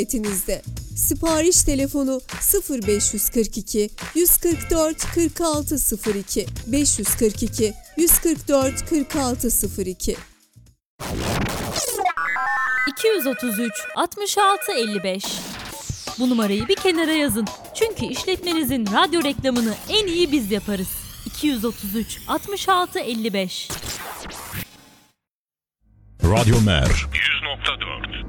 hizmetinizde. Sipariş telefonu 0542 144 4602 542 144 4602. 233 66 55. Bu numarayı bir kenara yazın. Çünkü işletmenizin radyo reklamını en iyi biz yaparız. 233 66 55. Radyo Mer 100.4